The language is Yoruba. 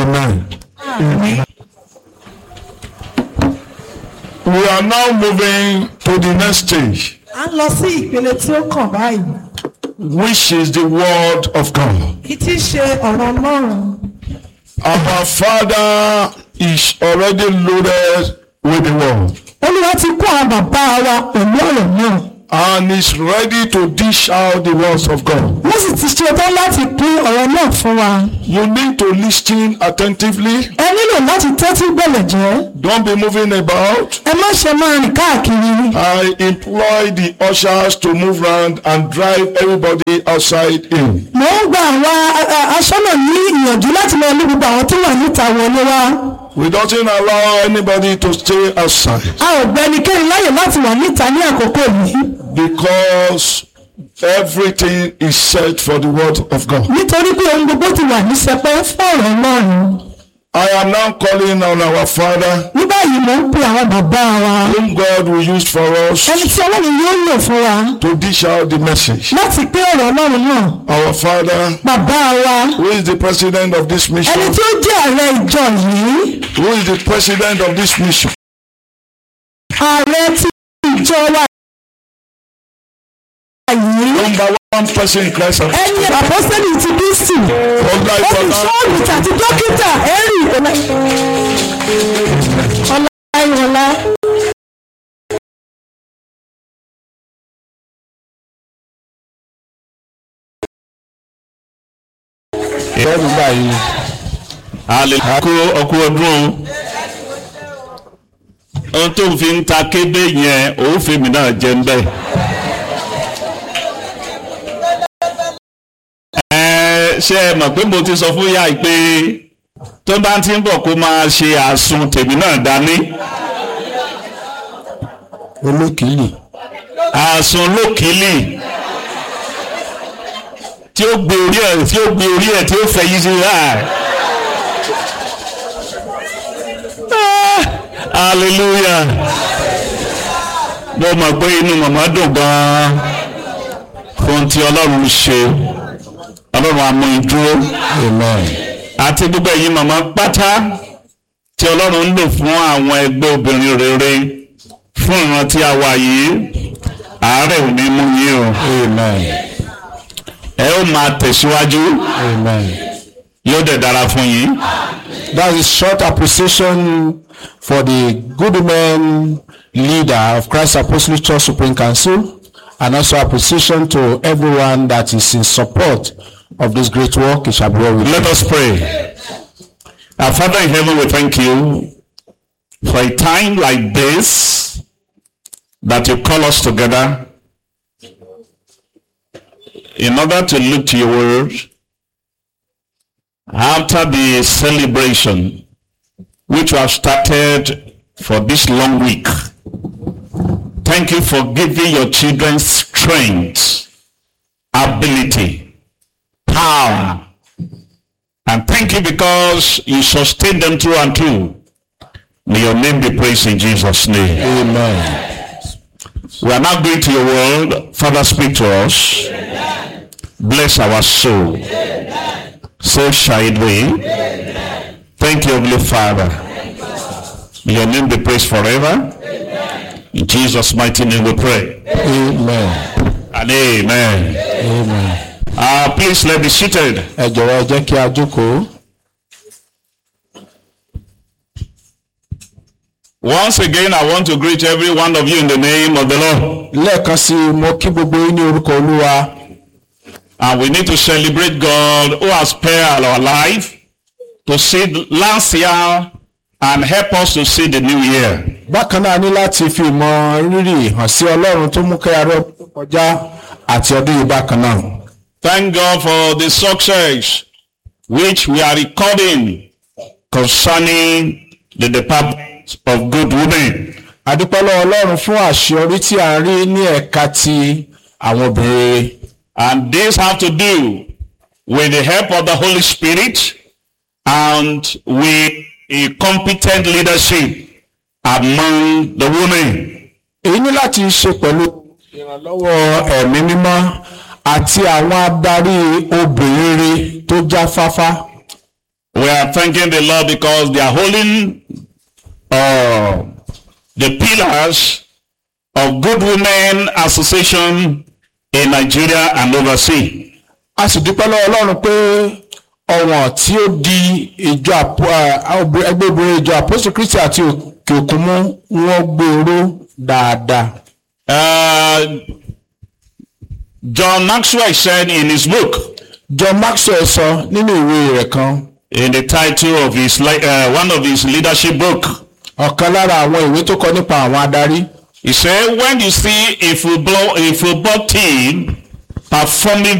Amen. Amen. We are now moving to the next stage, A ń lọ sí ìpele tí ó kàn báyìí. which is the word of God. Kí tí ṣe ọ̀rọ̀ Ọlọ́run. Our Father is already loaded with the word Olúwa ti kó àwọn bàbá wa pẹ̀lú ọ̀rọ̀ náà. and is ready to dish out the words of God. Wọ́n sì ti ṣe tán láti pín ọ̀rọ̀ náà fún wa. You need to listen attentively. Ẹ nílò láti tẹ́tí gbẹ̀lẹ̀ jẹ́. Don't be moving about. Ẹ má ṣe máa rìn káàkiri. I employ the ushers to move around and drive everybody outside in. Mo ń gba àwọn aṣọ́nà ní ìyànjú láti lọ ní gbogbo àwọn tó wà níta wọlé wá. We don't allow anybody to stay outside A ò gbà ẹnikẹ́ni láyè láti wà níta ní àkókò yìí. because everything is set for the word of God. Nítorí pé ohun gbogbo ti wà ní sẹpẹ́ fún ọ̀rọ̀ Ọlọ́run. I am now calling on our Father, Ní báyìí mo ń pe àwọn bàbá wa. whom God will use for us Ẹni tí Ọlọ́run yóò lò fún wa to dish out the message. láti pín ọ̀rọ̀ Ọlọ́run náà. Our Father, Bàbá wa. who is the president of this Ẹni mission, tí ó jẹ́ ààrẹ ìjọ yìí. who is the president of this mission, Ààrẹ ti ìjọ wa yìí. number one person in Christ. Ẹni àpọ́sítélì ti Kristi. Olùṣọ́ọ̀lù àti dókítà Henry Ọláyíwọlá. Ìrọ́lù báyìí. Àlèkò ọkọ̀ ọdún ohun tó fi ń ta kébé yẹn òun fèmí náà jẹ ń bẹ́ẹ̀. Ṣé ẹ mọ̀ pé mo ti sọ fún yá pé tó bá ti ń bọ̀ kó máa ṣe àsun tèmi náà dání. Olókìlì. Àsun lókìlì tí ó gbé orí ẹ̀ tí ó fẹ́ yí sí rà. Hallelujah. Mo mọ̀ pé inú màmá dùn gan-an fún tí Ọlọ́run ṣe. Ọlọ́run á mú ìdúró. Amen. Àti gbogbo ẹ̀yin màmá pátá tí Ọlọ́run ń lò fún àwọn ẹgbẹ́ obìnrin rere fún ìrántí àwa yìí àárẹ̀ ò ní mú yín o. Amen. Ẹ ó máa tẹ̀síwájú. Amen. Yóò dẹ̀ dára fún yín. That is short appreciation for the good women leader of Christ Apostolic Church Supreme Council, and also appreciation to everyone that is in support of this great work. It shall be well with you. Let us pray. Our Father in heaven, we thank you for a time like this that you call us together in order to look to your word after the celebration which we have started for this long week. Thank you for giving your children strength, ability, power, and thank you because you sustain them through and through. May your name be praised in Jesus' name. Amen. We are now going to your word. Father, speak to us. Amen. Bless our soul. Amen. So shall it be. Amen. Thank you, Heavenly Father. May your name be praised forever. Amen. In Jesus' mighty name we pray. Amen. And amen. Amen. Please let be seated. Ẹ jọ̀wọ́ ẹ jẹ́ kí a jókòó. Once again, I want to greet every one of you in the name of the Lord. Lẹ́ẹ̀kan sí i, mo kí gbogbo yín ní orúkọ Olúwa. And we need to celebrate God who has spared our life to see the last year and help us to see the new year. Bákan náà ní láti fi ìmọ̀ rírì hàn sí Ọlọ́run tó mú kí a rọ́ kọjá àti ọdún yìí bákan náà. Thank God for the success which we are recording concerning the department of good women. A dúpẹ́ lọ́wọ́ Ọlọ́run fún àṣeyọrí tí a rí ní ẹ̀ka ti àwọn obìnrin. And this have to do with the help of the Holy Spirit and with a competent leadership among the women. Èyí ní láti ṣe pẹ̀lú ìrànlọ́wọ́ ẹ̀mí mímọ́ àti àwọn adarí obìnrin tó jáfáfá. We are thanking the Lord because they are holding the pillars of Good Women Association in Nigeria and overseas. A sì dúpẹ́ lọ́wọ́ Ọlọ́run pé ọ̀wọ̀n tí ó di ìjọ ẹgbẹ́ obìnrin ìjọ Apostle Christi àti òkè òkun mú wọ́n gbèrò dáadáa. John Maxwell said in his book, John Maxwell sọ nínú ìwé rẹ̀ kan, in the title of his one of his leadership book, ọ̀kan lára àwọn ìwé tó kọ nípa àwọn adarí. He said, when you see a football team performing